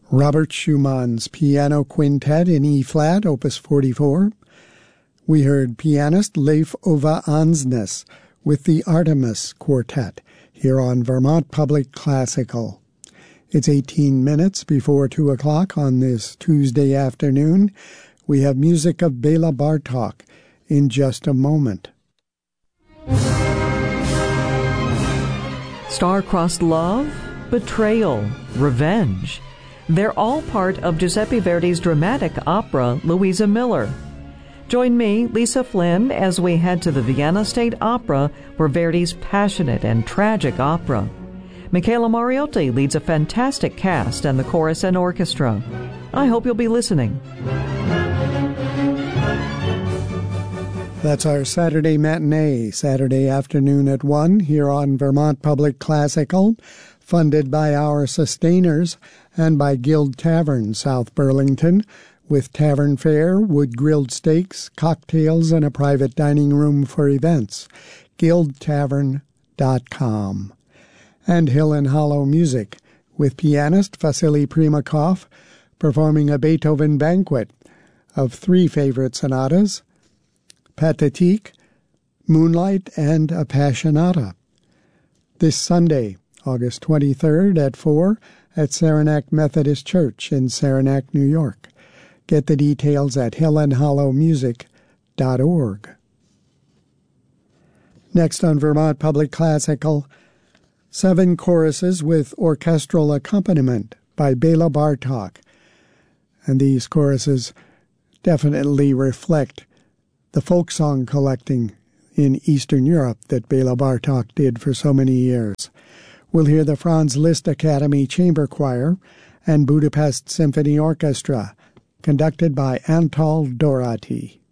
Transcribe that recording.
Robert Schumann's Piano Quintet in E-flat, Opus 44. We heard pianist Leif Ove Ansnes with the Artemis Quartet here on Vermont Public Classical. It's 18 minutes before 2 o'clock on this Tuesday afternoon. We have music of Bela Bartok in just a moment. Star-crossed love, betrayal, revenge. They're all part of Giuseppe Verdi's dramatic opera, Louisa Miller. Join me, Lisa Flynn, as we head to the Vienna State Opera for Verdi's passionate and tragic opera. Michaela Mariotti leads a fantastic cast and the chorus and orchestra. I hope you'll be listening. That's our Saturday matinee, Saturday afternoon at 1 here on Vermont Public Classical, funded by our sustainers and by Guild Tavern, South Burlington, with tavern fare, wood-grilled steaks, cocktails, and a private dining room for events. guildtavern.com. And Hill and Hollow Music, with pianist Vasily Primakov performing a Beethoven banquet of 3 favorite sonatas, Pathetique, Moonlight, and Appassionata. This Sunday, August 23rd at 4 at Saranac Methodist Church in Saranac, New York. Get the details at hillandhollowmusic.org. Next on Vermont Public Classical, 7 choruses with orchestral accompaniment by Bela Bartok. And these choruses definitely reflect the folk song collecting in Eastern Europe that Bela Bartok did for so many years. We'll hear the Franz Liszt Academy Chamber Choir and Budapest Symphony Orchestra, conducted by Antal Dorati.